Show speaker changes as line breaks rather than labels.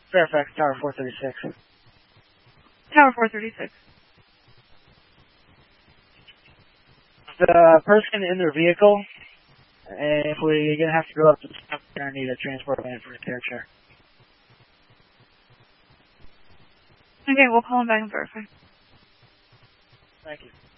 Fairfax, Tower 436.
Tower 436.
The person in their vehicle, and if we're going to have to go up to the top, we're going to need a transport van for a repair chair.
Okay, we'll call him back and verify.
Thank you.